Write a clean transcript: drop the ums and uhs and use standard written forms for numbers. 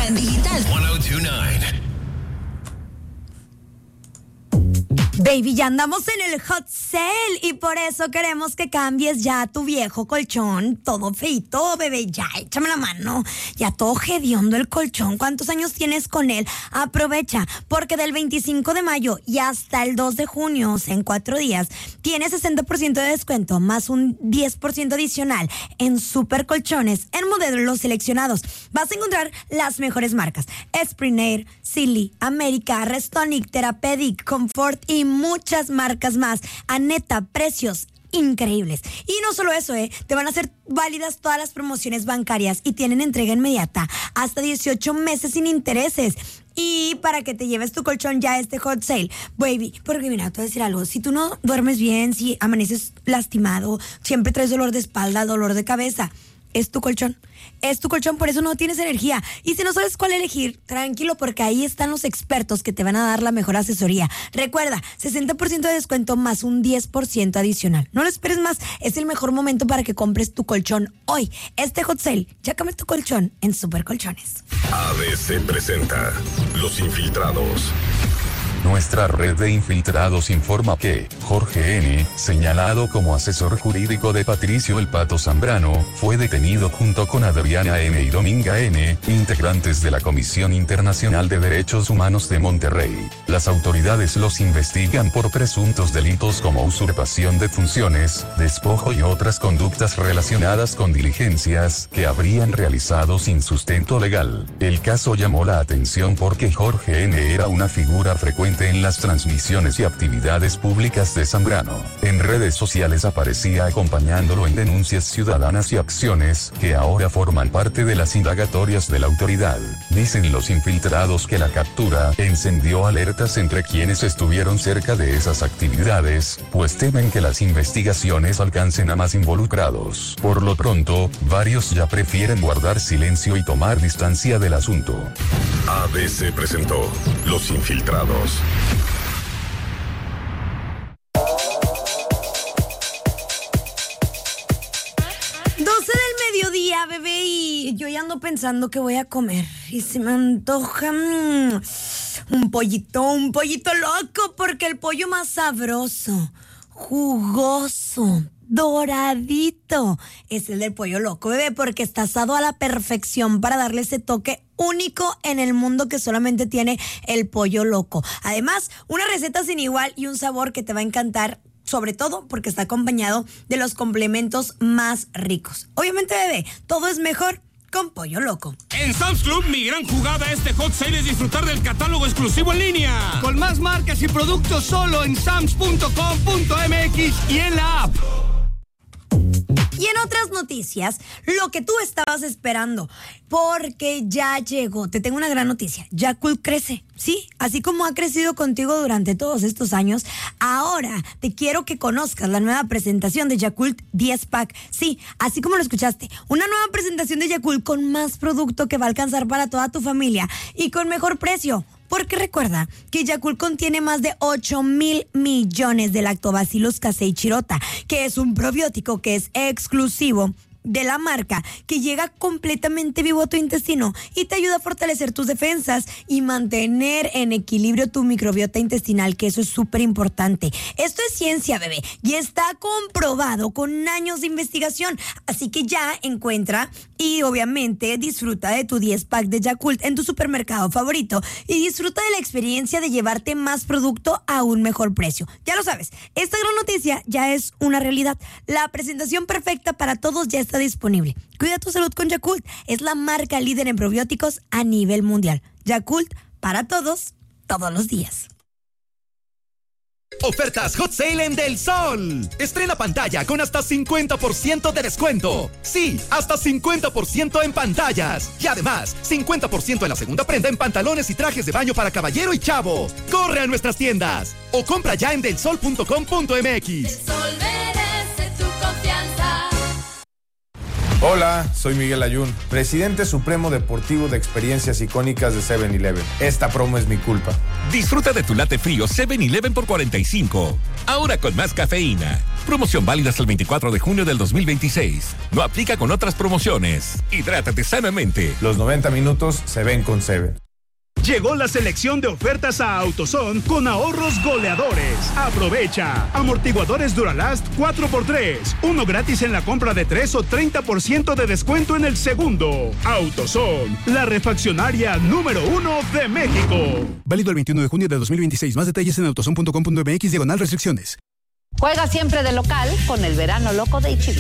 en digital. 102.9. Baby, ya andamos en el hot sale y por eso queremos que cambies ya tu viejo colchón, todo feito, bebé, ya, échame la mano, ya todo hediondo el colchón. ¿Cuántos años tienes con él? Aprovecha, porque del 25 de mayo y hasta el 2 de junio, o sea, en 4 días, tienes 60% de descuento más un 10% adicional en super colchones en modelos seleccionados. Vas a encontrar las mejores marcas: Spring Air, Silly, América, Restonic, Therapeutic, Comfort y muchas marcas más a neta precios increíbles. Y no solo eso, te van a hacer válidas todas las promociones bancarias y tienen entrega inmediata hasta 18 meses sin intereses. Y para que te lleves tu colchón ya a este hot sale, baby, porque mira, te voy a decir algo: si tú no duermes bien, si amaneces lastimado, siempre traes dolor de espalda, dolor de cabeza, es tu colchón. Es tu colchón, por eso no tienes energía. Y si no sabes cuál elegir, tranquilo, porque ahí están los expertos que te van a dar la mejor asesoría. Recuerda, 60% de descuento más un 10% adicional. No lo esperes más, es el mejor momento para que compres tu colchón hoy. Este hot sale, ya cambia tu colchón en Super Colchones. ABC presenta Los Infiltrados. Nuestra red de infiltrados informa que Jorge N., señalado como asesor jurídico de Patricio El Pato Zambrano, fue detenido junto con Adriana N. y Dominga N., integrantes de la Comisión Internacional de Derechos Humanos de Monterrey. Las autoridades los investigan por presuntos delitos como usurpación de funciones, despojo y otras conductas relacionadas con diligencias que habrían realizado sin sustento legal. El caso llamó la atención porque Jorge N. era una figura frecuente en las transmisiones y actividades públicas de Zambrano. En redes sociales aparecía acompañándolo en denuncias ciudadanas y acciones que ahora forman parte de las indagatorias de la autoridad. Dicen los infiltrados que la captura encendió alertas entre quienes estuvieron cerca de esas actividades, pues temen que las investigaciones alcancen a más involucrados. Por lo pronto, varios ya prefieren guardar silencio y tomar distancia del asunto. ABC presentó Los Infiltrados. 12 del mediodía, bebé, y yo ya ando pensando que voy a comer. Y se me antoja un pollito loco, porque el pollo más sabroso, jugoso, doradito es el del pollo loco, bebé, porque está asado a la perfección para darle ese toque único en el mundo que solamente tiene el pollo loco. Además, una receta sin igual y un sabor que te va a encantar, sobre todo porque está acompañado de los complementos más ricos. Obviamente, bebé, todo es mejor con pollo loco. En Sam's Club, mi gran jugada este hot sale es disfrutar del catálogo exclusivo en línea, con más marcas y productos solo en sams.com.mx y en la app. Y en otras noticias, lo que tú estabas esperando, porque ya llegó. Te tengo una gran noticia: Yakult crece, ¿sí? Así como ha crecido contigo durante todos estos años, ahora te quiero que conozcas la nueva presentación de Yakult 10 Pack. Sí, así como lo escuchaste, una nueva presentación de Yakult con más producto que va a alcanzar para toda tu familia y con mejor precio. Porque recuerda que Yakult contiene más de 8,000 millones de Lactobacillus casei shirota, que es un probiótico que es exclusivo de la marca, que llega completamente vivo a tu intestino y te ayuda a fortalecer tus defensas y mantener en equilibrio tu microbiota intestinal, que eso es súper importante. Esto es ciencia, bebé, y está comprobado con años de investigación. Así que ya encuentra y obviamente disfruta de tu 10 pack de Yakult en tu supermercado favorito y disfruta de la experiencia de llevarte más producto a un mejor precio. Ya lo sabes, esta gran noticia ya es una realidad. La presentación perfecta para todos ya está disponible. Cuida tu salud con Yakult. Es la marca líder en probióticos a nivel mundial. Yakult, para todos, todos los días. Ofertas Hot Sale en Del Sol. Estrena pantalla con hasta 50% de descuento. Sí, hasta 50% en pantallas. Y además, 50% en la segunda prenda en pantalones y trajes de baño para caballero y chavo. Corre a nuestras tiendas o compra ya en delsol.com.mx. Del Sol merece tu confianza. Hola, soy Miguel Ayun, presidente supremo deportivo de experiencias icónicas de 7-Eleven. Esta promo es mi culpa. Disfruta de tu latte frío 7-Eleven por $45. Ahora con más cafeína. Promoción válida hasta el 24 de junio del 2026. No aplica con otras promociones. Hidrátate sanamente. Los 90 minutos se ven con 7. Llegó la selección de ofertas a AutoZone con ahorros goleadores. Aprovecha. Amortiguadores Duralast 4x3. Uno gratis en la compra de 3 o 30% de descuento en el segundo. AutoZone, la refaccionaria número 1 de México. Válido el 21 de junio de 2026. Más detalles en autozone.com.mx/restricciones. Juega siempre de local con el verano loco de Ichigo.